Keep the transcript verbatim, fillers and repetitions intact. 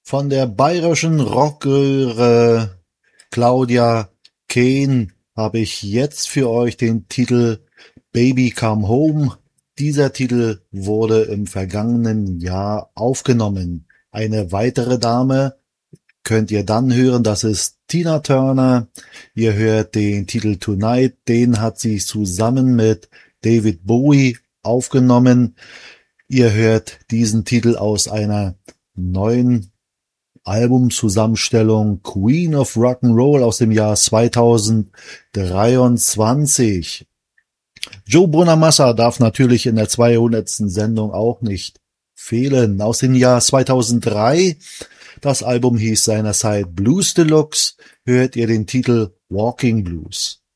Von der bayerischen Rockröhre Claudia Kehn habe ich jetzt für euch den Titel Baby Come Home. Dieser Titel wurde im vergangenen Jahr aufgenommen. Eine weitere Dame könnt ihr dann hören, das ist Tina Turner. Ihr hört den Titel Tonight, den hat sie zusammen mit David Bowie aufgenommen. Ihr hört diesen Titel aus einer neuen Albumzusammenstellung Queen of Rock'n'Roll aus dem Jahr zweitausenddreiundzwanzig. Joe Bonamassa darf natürlich in der zweihundertsten Sendung auch nicht fehlen. Aus dem Jahr zweitausenddrei, das Album hieß seinerzeit Blues Deluxe, hört ihr den Titel Walking Blues.